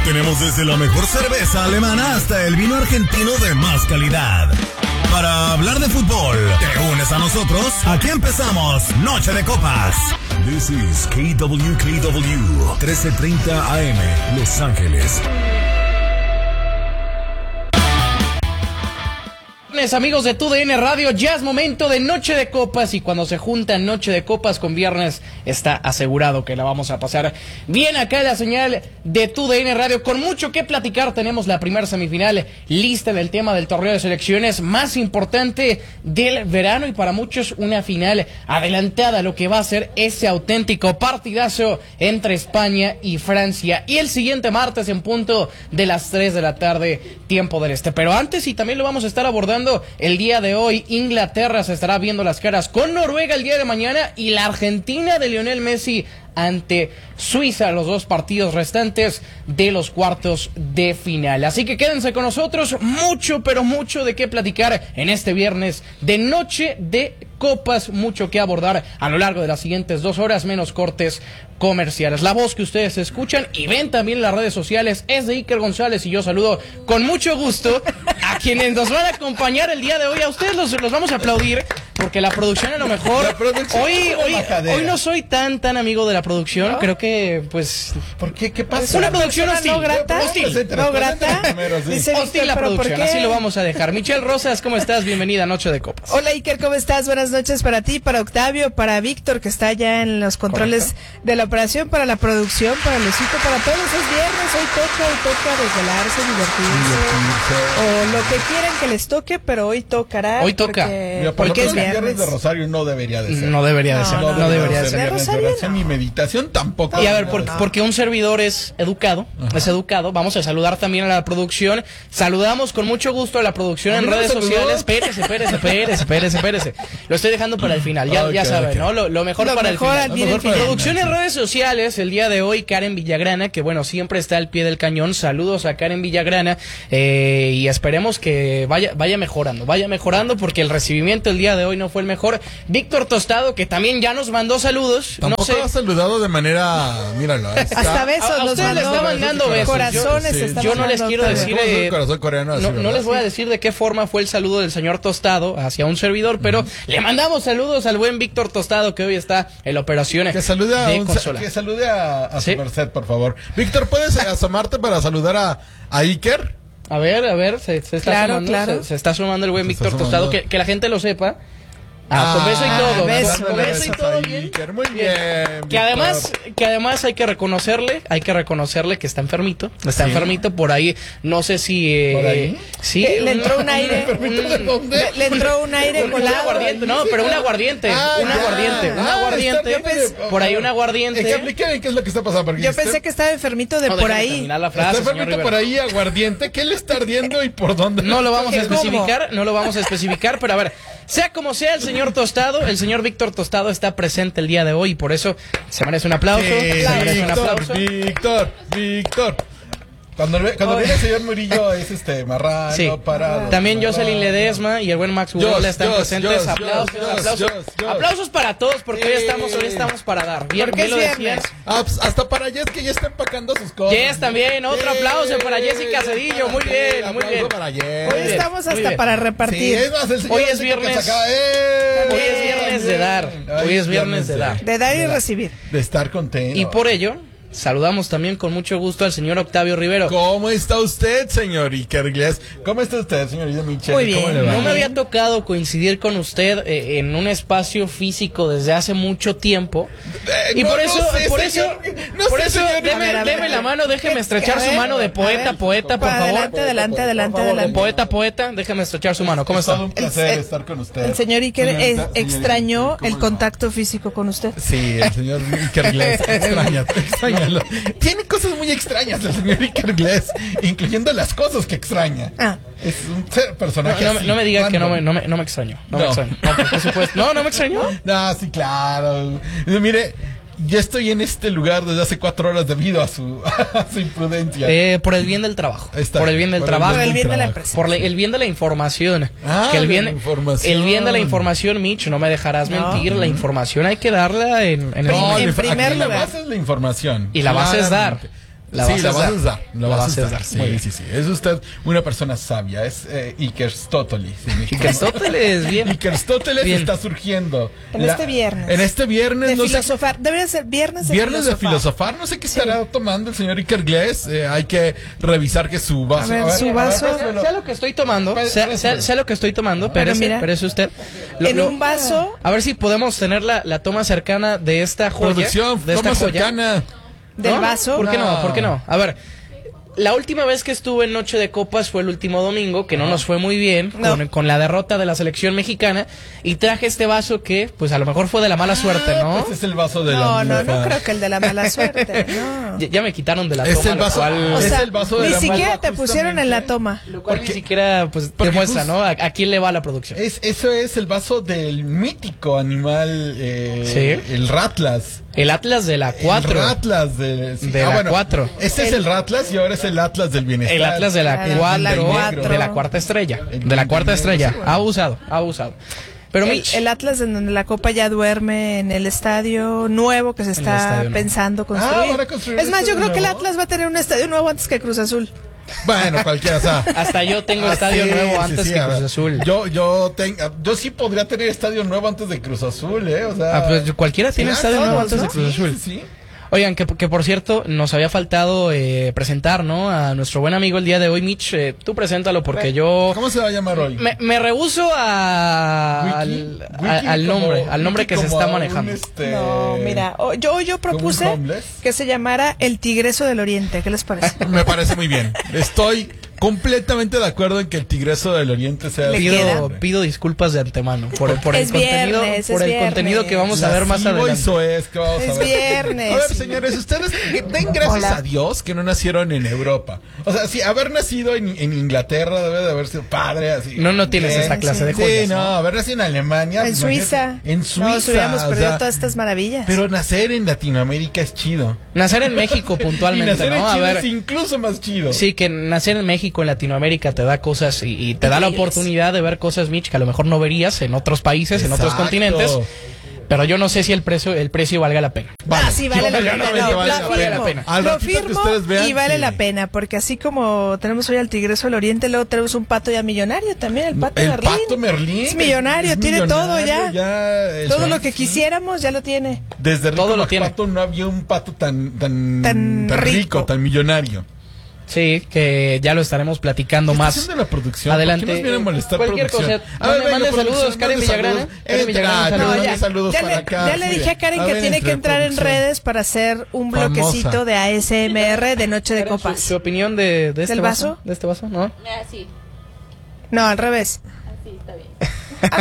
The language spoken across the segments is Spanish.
Tenemos desde la mejor cerveza alemana hasta el vino argentino de más calidad. Para hablar de fútbol, ¿te unes a nosotros? Aquí empezamos Noche de Copas. This is KWKW 1330 AM, Los Ángeles. Amigos de TUDN Radio, ya es momento de Noche de Copas y cuando se juntan Noche de Copas con Viernes está asegurado que la vamos a pasar bien acá en la señal de TUDN Radio. Con mucho que platicar, tenemos la primera semifinal lista del tema del torneo de selecciones más importante del verano y para muchos una final adelantada, lo que va a ser ese auténtico partidazo entre España y Francia. Y el siguiente martes en punto de las 3 de la tarde, tiempo del este. Pero antes, y también lo vamos a estar abordando el día de hoy, Inglaterra se estará viendo las caras con Noruega el día de mañana y la Argentina de Lionel Messi ante Suiza, los dos partidos restantes de los cuartos de final. Así que quédense con nosotros, mucho, pero mucho de qué platicar en este viernes de Noche de Copas, mucho que abordar a lo largo de las siguientes 2 horas, menos cortes comerciales. La voz que ustedes escuchan y ven también en las redes sociales es de Iker González y yo saludo con mucho gusto a quienes nos van a acompañar el día de hoy. A ustedes los vamos a aplaudir porque la producción a lo mejor hoy no soy tan amigo de la producción. ¿No? Creo que pues ¿por qué? ¿Qué pasa? Una producción hostil. No grata. No grata. Hostil la producción, así lo vamos a dejar. Michelle Rosas, ¿cómo estás? Bienvenida a Noche de Copas. Hola Iker, ¿cómo estás? Buenas noches para ti, para Octavio, para Víctor que está ya en los controles de la operación, para la producción, para Lucito, para todos. Es viernes, hoy toca desvelarse, divertirse o lo que quieran que les toque, pero hoy tocará. Hoy toca. Porque es viernes de Rosario no debería de ser. No debería de ser. No debería de ser. De Rosario no. Ni meditación tampoco. Y a ver, porque un servidor es educado, vamos a saludar también a la producción. Saludamos con mucho gusto a la producción en redes sociales. Espérese. Lo estoy dejando para el final, ya saben, ¿no? Lo mejor para el final. Producción en redes sociales, el día de hoy, Karen Villagrana, que bueno, siempre está al pie del cañón. Saludos a Karen Villagrana, y esperemos que vaya mejorando, porque el recibimiento el día de hoy no fue el mejor. Víctor Tostado, que también ya nos mandó saludos. Tampoco ha saludado de manera, míralo. Hasta besos a nos ustedes les está mandando besos. Corazones yo no les quiero decir, corazón coreano, no les voy a decir de qué forma fue el saludo del señor Tostado hacia un servidor, pero le mandamos saludos al buen Víctor Tostado, que hoy está en la operación. Que salude a su merced, por favor. Víctor, ¿puedes asomarte para saludar a Iker? A ver, se está sumando. Claro. Se está sumando el buen Víctor Tostado, que la gente lo sepa. Con beso y todo. Con beso y todo bien. Muy bien. Que además hay que reconocerle que está enfermito. Enfermito por ahí. No sé si ¿por ahí? Sí, le entró un aire. ¿De dónde? Le entró un aire colado. Un aguardiente. Por ahí un aguardiente. Explíquenme qué es lo que está pasando. Yo pensé que estaba enfermito de por ahí. Está enfermito por ahí, aguardiente. ¿Qué le está ardiendo y por dónde? No lo vamos a especificar, pero a ver, sea como sea, el señor Tostado, el señor Víctor Tostado está presente el día de hoy y por eso se merece un aplauso. Víctor. Cuando viene el señor Murillo es marrano, sí. Parado. También Jocelyn Ledesma y el buen Max Urola están presentes. Aplausos para todos porque hoy estamos para dar. Bien lo decías. Hasta para Jess, que ya está empacando sus cosas. Jess también, otro aplauso para Jessica Cedillo. Muy bien. Para Jess. Hoy estamos hasta para repartir. Hoy es viernes. Hoy es viernes de dar. De dar y recibir. De estar contento. Y por ello saludamos también con mucho gusto al señor Octavio Rivero. ¿Cómo está usted, señor Iker Glies? ¿Cómo está usted, señorita Michelle? Muy bien. ¿Cómo le va? No me había tocado coincidir con usted en un espacio físico desde hace mucho tiempo. Y por eso, deme la mano, déjeme estrechar su mano de poeta, por favor. Adelante. Poeta, déjeme estrechar su mano. ¿Cómo está? Es todo un placer estar con usted. El señor Iker extrañó el contacto físico con usted. Sí, el señor Iker Glies extraña. Tiene cosas muy extrañas el señor Iker Glies, incluyendo las cosas que extraña. Es un personaje así. No me diga que no me extrañó. No me extrañó. No, por supuesto. No me extrañó. No, sí, claro. Mire, yo estoy en este lugar desde hace 4 horas debido a su imprudencia. Por el bien del trabajo. Por el bien de la empresa. Por el bien de la información. El bien de la información, Mitch, no me dejarás mentir. La información hay que darla en primer lugar. La base es la información. Y la base es dar. La vas a usar. La vas a usar. Sí. Es usted una persona sabia. Es Ikerstóteles. Ikerstóteles, bien. Ikerstóteles está surgiendo. En este viernes. En este viernes. De no filosofar. Debería ser viernes de filosofar. No sé qué estará tomando el señor Iker Gles. Hay que revisar que su vaso. A ver, su vaso. Sea lo que estoy tomando. Sea lo que estoy tomando. Pero es usted. En un vaso. A ver si podemos tener la toma cercana de esta joya. Producción, toma cercana. ¿Del vaso? ¿Por qué no? ¿Por qué no? A ver, la última vez que estuve en Noche de Copas fue el último domingo, que no nos fue muy bien, con la derrota de la selección mexicana, y traje este vaso que, pues a lo mejor fue de la mala suerte, ¿no? Pues es el vaso de No creo que el de la mala suerte, no. Ya me quitaron de la es toma, el vaso, o sea, es el vaso de ni la siquiera mala, te pusieron en la toma. Lo cual ni siquiera, pues, demuestra, ¿no? ¿A quién le va la producción? Eso es el vaso del mítico animal, el Ratlas. El Atlas de la 4. El Ratlas de la 4. Este es el Ratlas y ahora es el Atlas del bienestar. El Atlas de la 4, de la cuarta estrella. De la cuarta estrella. Ha abusado. Pero el Atlas en donde la Copa ya duerme en el estadio nuevo que se está pensando construir. Es más, yo creo que el Atlas va a tener un estadio nuevo antes que Cruz Azul. Bueno, cualquiera sabe. Hasta yo tengo estadio nuevo antes que Cruz Azul. Yo sí podría tener estadio nuevo antes de Cruz Azul, o sea. Pues cualquiera tiene estadio nuevo antes de Cruz Azul. Sí. Oigan, que por cierto, nos había faltado presentar, ¿no? A nuestro buen amigo el día de hoy, Mitch. Tú preséntalo porque yo... ¿Cómo se va a llamar hoy? Me rehúso al nombre que se está manejando. No, mira, yo propuse que se llamara El Tigreso del Oriente. ¿Qué les parece? Me parece muy bien. Estoy completamente de acuerdo en que el Tigreso del Oriente sea... Pido disculpas de antemano por el contenido que vamos a ver más adelante. Es viernes. A ver, señores, ustedes den gracias a Dios que no nacieron en Europa. O sea, sí, haber nacido en Inglaterra debe de haber sido padre, así. No tienes esa clase de joyas. Sí, no, haber nacido en Alemania. En Suiza. Nos hubiéramos perdido todas estas maravillas. Pero nacer en Latinoamérica es chido. Nacer en México puntualmente, y nacer ¿no? en Chile a ver, es incluso más chido. Sí, que nacer en México, en Latinoamérica, te da cosas y te da la oportunidad de ver cosas, Mitch, que a lo mejor no verías en otros países, en otros continentes. Pero yo no sé si el precio valga la pena. Sí, vale la pena. Lo firmo y vale la pena, porque así como tenemos hoy al Tigreso del Oriente, luego tenemos un pato ya millonario también, el Pato Merlín. Es millonario, tiene todo ya. Todo lo que quisiéramos ya lo tiene. Desde Rico Pato no había un pato tan rico, tan millonario. Sí, que ya lo estaremos platicando más de la producción. Adelante. ¿Por qué nos viene a molestar cualquier producción? Cosa. Mande saludos, Karen Villagrana. Saludos para acá. Ya le dije a Karen que tiene que entrar en redes para hacer un bloquecito de ASMR de Noche de Copas. ¿Su opinión de este vaso? ¿De este vaso? ¿No? Así. No, al revés. Así, está bien. Al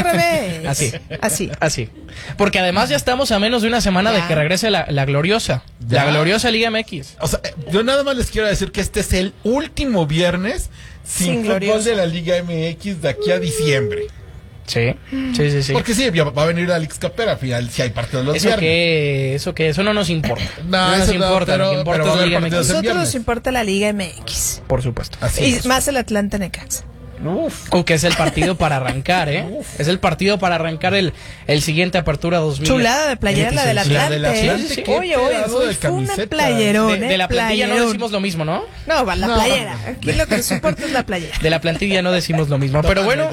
revés. Así. Porque además ya estamos a menos de una semana de que regrese la gloriosa. La gloriosa Liga MX. O sea, yo nada más les quiero decir que este es el último viernes sin fútbol de la Liga MX de aquí a diciembre. Sí. Porque sí, va a venir Alex Capera al final si hay partidos los viernes. Eso no nos importa. No nos importa. Lo que importa es la Liga MX. Nosotros nos importa la Liga MX. Por supuesto. Y más el Atlanta Necaxa. Que es el partido para arrancar, Es el partido para arrancar el siguiente Apertura 2000. Chulada de playera la del Atlante. Oye, fue una playerón. De la plantilla no decimos lo mismo, ¿no? No, la playera. Aquí lo que nos importa es la playera. De la plantilla no decimos lo mismo. Pero bueno,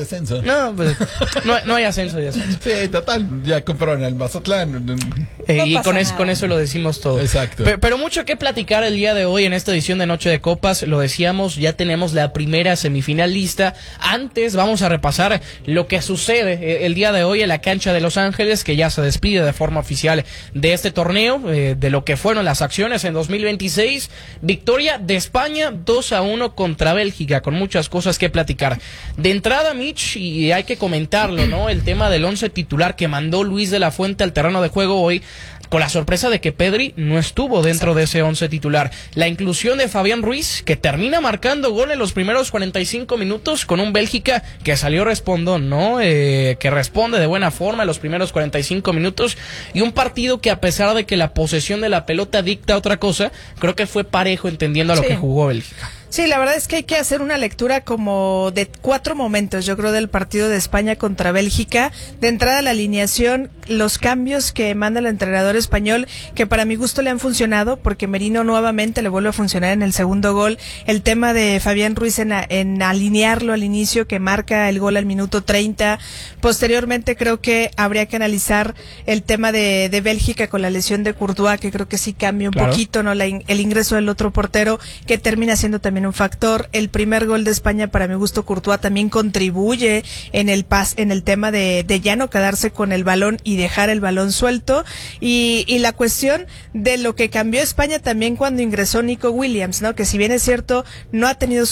no hay ascenso y descenso. Sí, total. Ya compraron el Mazatlán. Y con eso lo decimos todo. Exacto. Pero mucho que platicar el día de hoy en esta edición de Noche de Copas. Lo decíamos, ya tenemos la primera semifinal lista. Antes vamos a repasar lo que sucede el día de hoy en la cancha de Los Ángeles, que ya se despide de forma oficial de este torneo, de lo que fueron las acciones en 2026. Victoria de España 2-1 contra Bélgica, con muchas cosas que platicar. De entrada, Mitch, y hay que comentarlo, ¿no? El tema del 11 titular que mandó Luis de la Fuente al terreno de juego hoy, con la sorpresa de que Pedri no estuvo dentro de ese 11 titular. La inclusión de Fabián Ruiz, que termina marcando gol en los primeros 45 minutos con un Bélgica que salió respondón, ¿no? Que responde de buena forma en los primeros 45 minutos. Y un partido que, a pesar de que la posesión de la pelota dicta otra cosa, creo que fue parejo entendiendo a lo que jugó Bélgica. Sí, la verdad es que hay que hacer una lectura como de 4 momentos, yo creo, del partido de España contra Bélgica. De entrada, la alineación, los cambios que manda el entrenador español, que para mi gusto le han funcionado, porque Merino nuevamente le vuelve a funcionar en el segundo gol. El tema de Fabián Ruiz en alinearlo al inicio, que marca el gol al minuto 30. Posteriormente, creo que habría que analizar el tema de Bélgica con la lesión de Courtois, que creo que sí cambia un poquito, ¿no? El ingreso del otro portero, que termina siendo también un factor. El primer gol de España, para mi gusto, Courtois también contribuye en el tema de ya no quedarse con el balón y dejar el balón suelto, y la cuestión de lo que cambió España también cuando ingresó Nico Williams, ¿no? Que si bien es cierto, no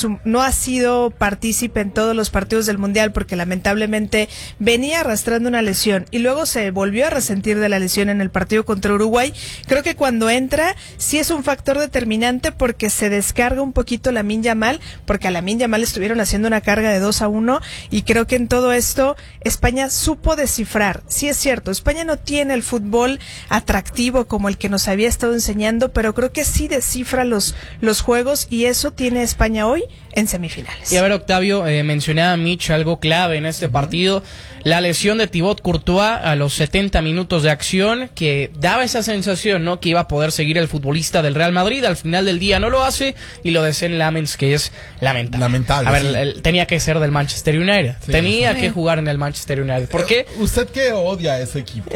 ha sido partícipe en todos los partidos del Mundial, porque lamentablemente venía arrastrando una lesión y luego se volvió a resentir de la lesión en el partido contra Uruguay. Creo que cuando entra sí es un factor determinante, porque se descarga un poquito Lamine Yamal, porque a Lamine Yamal estuvieron haciendo una carga de 2-1, y creo que en todo esto España supo descifrar. Sí es cierto, España no tiene el fútbol atractivo como el que nos había estado enseñando, pero creo que sí descifra los juegos, y eso tiene España hoy en semifinales. Y a ver, Octavio, mencionaba Mitch algo clave en este partido, la lesión de Thibaut Courtois a los 70 minutos de acción, que daba esa sensación, ¿no?, que iba a poder seguir el futbolista del Real Madrid. Al final del día no lo hace, y lo de Sen Lammens, que es lamentable. A ver, tenía que ser del Manchester United, tenía que jugar en el Manchester United. ¿Por qué? ¿Usted que odia a ese equipo?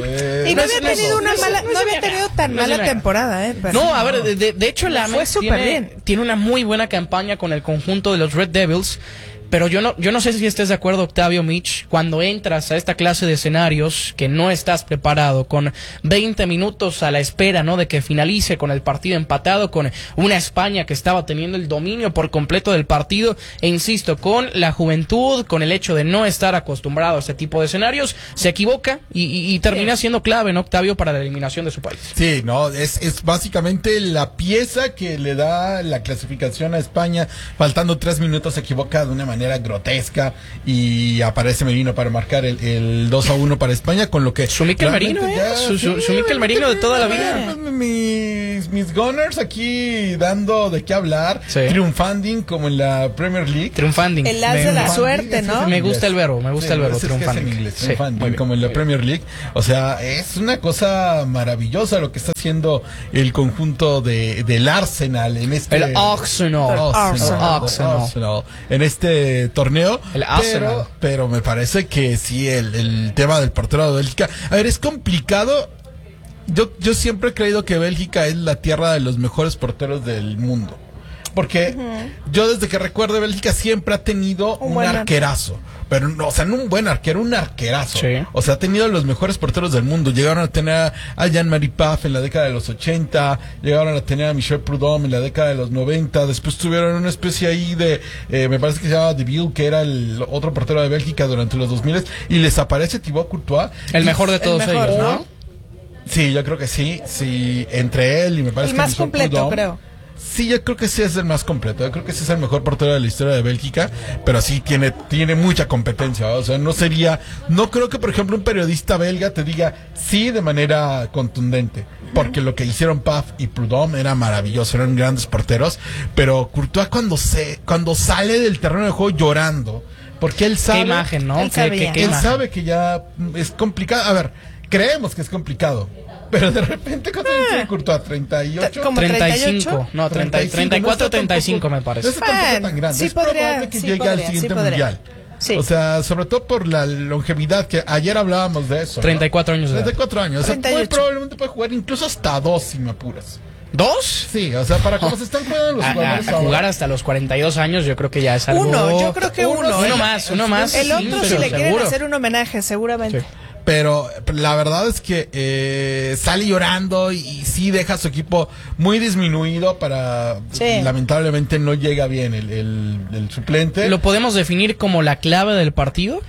Y no había tenido tan mala temporada, pero no, a ver, de hecho Lammens tiene una muy buena campaña con el conjunto de los Red Devils. Pero yo no sé si estés de acuerdo, Octavio, Mitch, cuando entras a esta clase de escenarios que no estás preparado, con 20 minutos a la espera, ¿no?, de que finalice, con el partido empatado, con una España que estaba teniendo el dominio por completo del partido, e insisto, con la juventud, con el hecho de no estar acostumbrado a este tipo de escenarios, se equivoca y termina siendo clave, ¿no, Octavio, para la eliminación de su país? Sí, no, es básicamente la pieza que le da la clasificación a España. Faltando 3 minutos se equivoca de una manera grotesca, y aparece Merino para marcar el 2-1 para España, con lo que su Mikel Merino, su Mikel Merino de toda la vida. Mis Gunners aquí dando de qué hablar, triunfanding como en la Premier League. Triunfanding. El as de la suerte, ¿no? Me gusta el verbo, triunfanding. Es en inglés, triunfanding, como en la Premier League. O sea, es una cosa maravillosa lo que está haciendo el conjunto del Arsenal en este... El Arsenal. En este torneo, el pero me parece que sí, el tema del portero de Bélgica, a ver, es complicado. Yo siempre he creído que Bélgica es la tierra de los mejores porteros del mundo, porque yo desde que recuerdo Bélgica siempre ha tenido un arquerazo, pero no, o sea, no un buen arquero, un arquerazo. O sea, ha tenido los mejores porteros del mundo. Llegaron a tener a Jean-Marie Pfaff en la década de los 80, llegaron a tener a Michel Prudhomme en la década de los 90, después tuvieron una especie ahí de, me parece que se llamaba De Ville, que era el otro portero de Bélgica durante los 2000, y les aparece Thibaut Courtois. El mejor de todos ellos, ¿no? Sí, yo creo que sí, entre él y me parece el que más completo, Prudhomme, creo. Sí, yo creo que sí es el más completo. Yo creo que sí es el mejor portero de la historia de Bélgica, pero sí tiene mucha competencia, ¿no? O sea, no creo que, por ejemplo, un periodista belga te diga sí de manera contundente, porque lo que hicieron Pfaff y Prudhomme era maravilloso, eran grandes porteros, pero Courtois cuando sale del terreno de juego llorando, porque él sabe... Qué imagen, ¿no? Él sabe que ya es complicado. A ver, creemos que es complicado, pero de repente, ¿cuánto tiene Courtois? 38, como 35, no, 34, 35 me parece. No es tampoco tan grande. Es probable que llegue al siguiente mundial. Sí. O sea, sobre todo por la longevidad, que ayer hablábamos de eso, ¿no? 34 años. 34 años. O sea, 38. probablemente puede jugar incluso hasta 2 si me apuras. ¿2? Sí, o sea, para cómo se están jugando los jugadores a jugar hasta los 42 años, yo creo que ya es algo... Yo creo que uno más. El otro, si le quieren hacer un homenaje, seguramente. Sí. Pero la verdad es que sale llorando y sí deja a su equipo muy disminuido lamentablemente no llega bien el suplente. ¿Lo podemos definir como la clave del partido?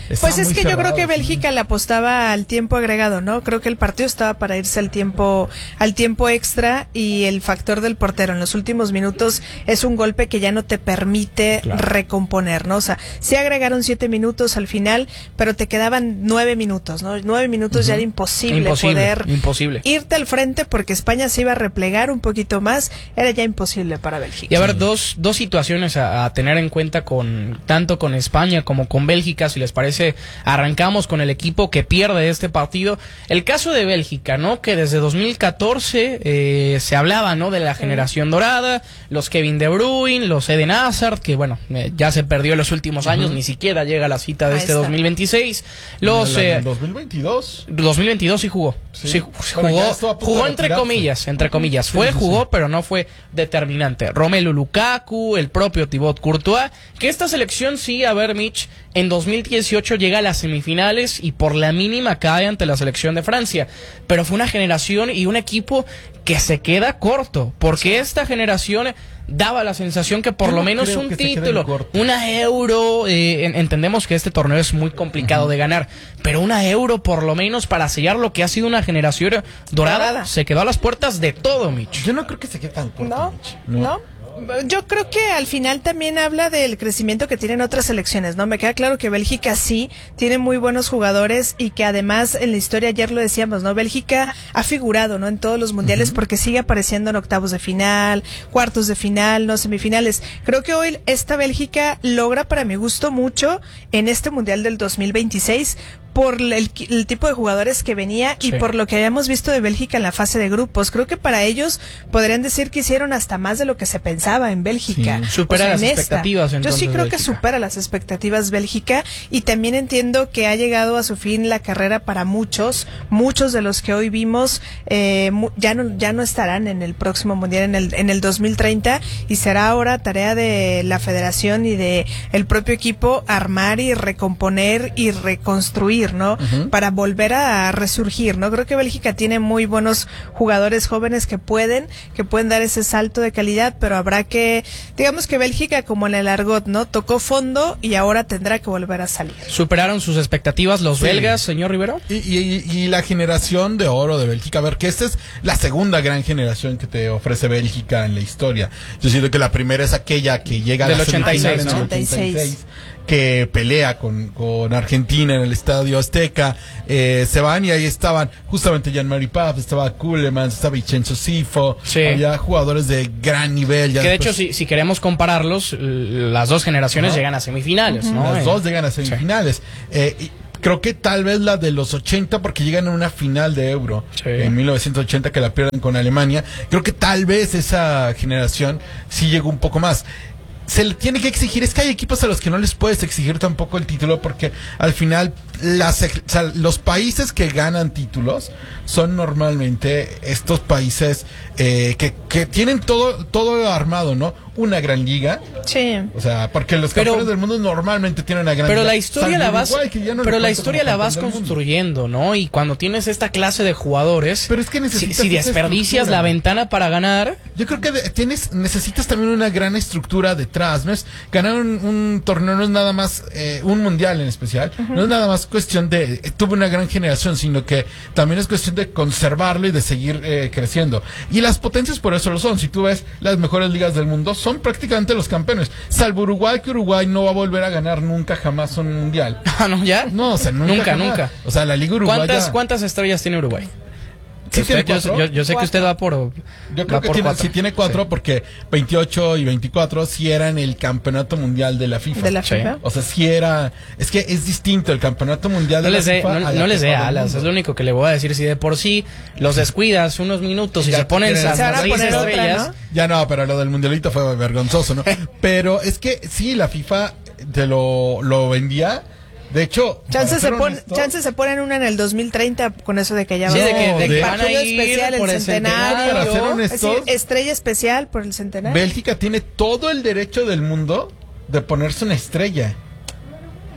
Pues es que yo creo que Bélgica le apostaba al tiempo agregado, ¿no? Creo que el partido estaba para irse al tiempo extra, y el factor del portero en los últimos minutos es un golpe que ya no te permite recomponer, ¿no? O sea, sí agregaron 7 minutos al final, pero te quedaban 9 minutos, ¿no? 9 minutos ya era imposible poder irte al frente, porque España se iba a replegar un poquito más, era ya imposible para Bélgica. Y a ver, dos situaciones a tener en cuenta tanto con España como con Bélgica, si les parece, arrancamos con el equipo que pierde este partido. El caso de Bélgica, ¿no? Que desde 2014 se hablaba, ¿no? De la generación dorada, los Kevin De Bruyne, los Eden Hazard, que bueno, ya se perdió en los últimos años, ni siquiera llega a la cita de este 2026. Los 2022 sí jugó. Sí, jugó entre comillas. Jugó, pero no fue determinante. Romelu Lukaku, el propio Thibaut Courtois, que esta selección sí, a ver, Mitch, en 2018 llega a las semifinales y por la mínima cae ante la selección de Francia, pero fue una generación y un equipo que se queda corto, porque esta generación daba la sensación que por lo menos un título, una Euro, entendemos que este torneo es muy complicado de ganar, pero una Euro por lo menos para sellar lo que ha sido una generación dorada, se quedó a las puertas de todo, Mitch. Yo no creo que se quede tan corto, ¿No? Yo creo que al final también habla del crecimiento que tienen otras selecciones, ¿no? Me queda claro que Bélgica sí tiene muy buenos jugadores, y que además en la historia, ayer lo decíamos, ¿no? Bélgica ha figurado, ¿no? En todos los mundiales, porque sigue apareciendo en octavos de final, cuartos de final, no, semifinales. Creo que hoy esta Bélgica logra, para mi gusto, mucho en este mundial del 2026, por el tipo de jugadores que venía y por lo que habíamos visto de Bélgica en la fase de grupos. Creo que para ellos podrían decir que hicieron hasta más de lo que se pensaba en Bélgica. Supera las expectativas. Yo sí creo que supera las expectativas Bélgica, y también entiendo que ha llegado a su fin la carrera para muchos de los que hoy vimos, ya no estarán en el próximo mundial en el 2030, y será ahora tarea de la federación y de el propio equipo armar y recomponer y reconstruir, ¿no? Para volver a resurgir, ¿no? Creo que Bélgica tiene muy buenos jugadores jóvenes que pueden dar ese salto de calidad, pero habrá que, digamos que Bélgica, como en el argot, ¿no? Tocó fondo y ahora tendrá que volver a salir. ¿Superaron sus expectativas los belgas, señor Rivero? Y la generación de oro de Bélgica, a ver, que esta es la segunda gran generación que te ofrece Bélgica en la historia. Yo siento que la primera es aquella que llega del a la 86, ¿no? 86. Que pelea con Argentina en el Estadio Azteca, se van, y ahí estaban justamente Jean-Marie Paf, estaba Kuhlman, estaba Vincenzo Sifo, había jugadores de gran nivel. Que de hecho, si queremos compararlos, las dos generaciones llegan a semifinales, ¿no? Las dos llegan a semifinales. Y creo que tal vez la de los 80, porque llegan a una final de Euro en 1980 que la pierden con Alemania. Creo que tal vez esa generación sí llegó un poco más. Se le tiene que exigir, es que hay equipos a los que no les puedes exigir tampoco el título, porque al final los países que ganan títulos son normalmente estos países que tienen todo armado, ¿no? Una gran liga. Sí. O sea, porque los campeones del mundo normalmente tienen una gran liga. Pero la historia la vas construyendo, ¿no? Y cuando tienes esta clase de jugadores, pero es que si desperdicias la ventana para ganar, yo creo que necesitas también una gran estructura detrás. No es ganar un torneo, no es nada más un mundial en especial, no es nada más cuestión de tuve una gran generación, sino que también es cuestión de conservarlo y de seguir creciendo. Y las potencias por eso lo son. Si tú ves las mejores ligas del mundo, son prácticamente los campeones, salvo Uruguay, que Uruguay no va a volver a ganar nunca jamás un mundial. ¿No, ya? No, o sea, nunca. O sea, la Liga Uruguaya. ¿Cuántas estrellas tiene Uruguay? Sí, yo sé que usted va por. Yo creo que tiene 4, porque 28 y 24 sí eran el campeonato mundial de la FIFA. ¿De la FIFA? O sea, sí era. Es que es distinto el campeonato mundial de la FIFA. No les dé alas, es lo único que le voy a decir. Si de por sí los descuidas unos minutos y se ponen esas estrellas. ¿No? Ya no, pero lo del mundialito fue vergonzoso, ¿no? Pero es que sí, la FIFA te lo vendía. De hecho, chances se ponen una en el 2030 con eso de que ya va de que van a ir especial por el centenario, para ser honestos, estrella especial por el centenario. Bélgica tiene todo el derecho del mundo de ponerse una estrella.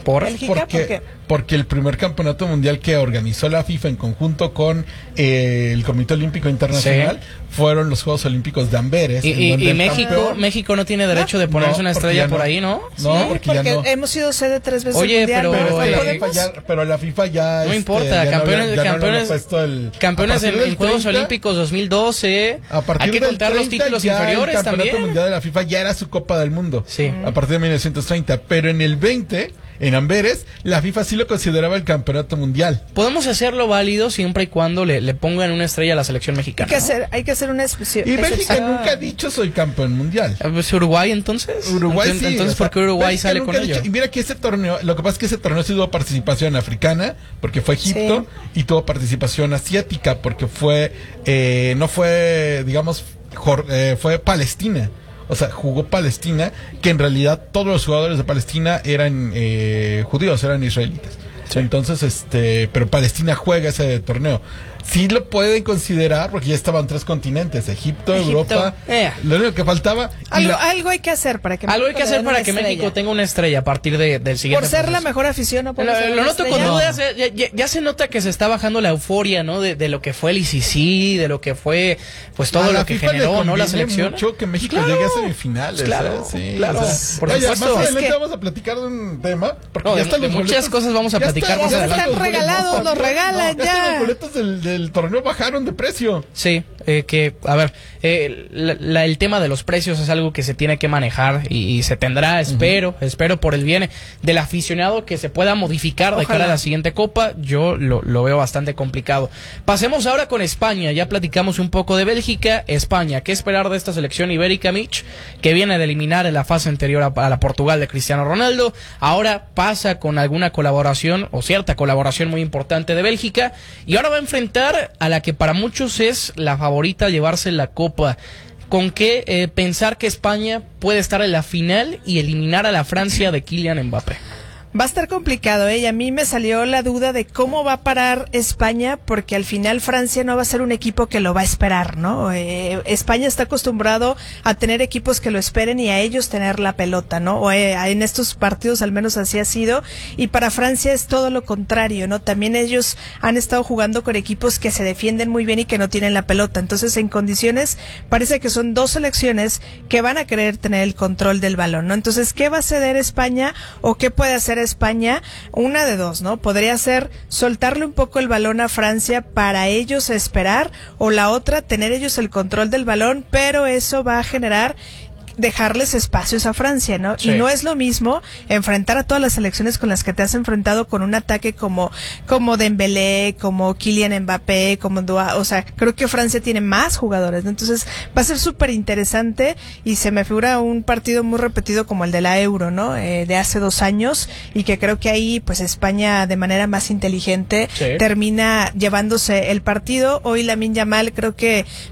¿Por? Bélgica, ¿por qué? Porque el primer campeonato mundial que organizó la FIFA en conjunto con el Comité Olímpico Internacional fueron los Juegos Olímpicos de Amberes. Y México no tiene derecho de ponerse una estrella por ahí, ¿no? No, porque ya no. Hemos sido sede 3 veces Oye, mundial, pero la FIFA ya no importa, campeones en Juegos 30, Olímpicos 2012. Hay que contar los títulos inferiores el también. El campeonato mundial de la FIFA ya era su Copa del Mundo. Sí. A partir de 1930, pero en el 20 en Amberes, la FIFA sí lo consideraba el campeonato mundial. Podemos hacerlo válido siempre y cuando le pongan una estrella a la selección mexicana. Hay que hacer una excepción. Y Bélgica nunca ha dicho soy campeón mundial. Pues Uruguay entonces. Uruguay sí. Entonces, ¿por qué Uruguay Bélgica sale con ello? Y mira que ese torneo, lo que pasa es que ese torneo sí tuvo participación africana, porque fue Egipto, y tuvo participación asiática, porque fue, no fue, digamos, fue Palestina. O sea, jugó Palestina, que en realidad todos los jugadores de Palestina eran judíos, eran israelitas. Sí. Entonces, pero Palestina juega ese torneo. Sí lo pueden considerar porque ya estaban 3 continentes, Egipto. Europa. Lo único que faltaba. Algo hay que hacer para que México tenga una estrella a partir del siguiente. Por ser la mejor afición, no lo noto con dudas. Ya se nota que se está bajando la euforia, ¿no? De lo que fue el ICC, de lo que fue, pues todo lo que generó, ¿no? La selección. Mucho que México llegue a semifinales. Claro, sí, claro. O sea, por supuesto. Más adelante vamos a platicar de un tema. Porque no, ya están de muchas cosas vamos a platicar más adelante. Están regalados, los regalan ya. Los boletos del torneo bajaron de precio. Sí, el tema de los precios es algo que se tiene que manejar y se tendrá, espero por el bien del aficionado que se pueda modificar de cara a la siguiente Copa. Yo lo veo bastante complicado. Pasemos ahora con España. Ya platicamos un poco de Bélgica. España, ¿qué esperar de esta selección ibérica, Mitch? Que viene de eliminar en la fase anterior a la Portugal de Cristiano Ronaldo. Ahora pasa con alguna colaboración o cierta colaboración muy importante de Bélgica y ahora va a enfrentar a la que para muchos es la favorita a llevarse la Copa. ¿Con qué pensar que España puede estar en la final y eliminar a la Francia de Kylian Mbappé? Va a estar complicado, ¿eh? Y a mí me salió la duda de cómo va a parar España, porque al final Francia no va a ser un equipo que lo va a esperar, ¿no? España está acostumbrado a tener equipos que lo esperen y a ellos tener la pelota, ¿no? En estos partidos al menos así ha sido, y para Francia es todo lo contrario, ¿no? También ellos han estado jugando con equipos que se defienden muy bien y que no tienen la pelota. Entonces, en condiciones, parece que son dos selecciones que van a querer tener el control del balón, ¿no? Entonces, ¿qué va a ceder España o qué puede hacer España? Una de dos, ¿no? Podría ser soltarle un poco el balón a Francia para ellos esperar, o la otra, tener ellos el control del balón, pero eso va a generar dejarles espacios a Francia, ¿no? Sí. Y no es lo mismo enfrentar a todas las selecciones con las que te has enfrentado con un ataque como Dembélé, como Kylian Mbappé, como Dua. O sea, creo que Francia tiene más jugadores, ¿no? Entonces va a ser súper interesante y se me figura un partido muy repetido como el de la Euro, ¿no? De hace 2 años, y que creo que ahí pues España de manera más inteligente termina llevándose el partido. Hoy Lamine Yamal creo que